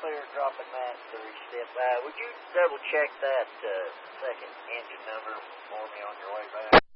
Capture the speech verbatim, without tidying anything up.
clear dropping that three step. Uh, would you double check that uh, second engine number for me on your way back?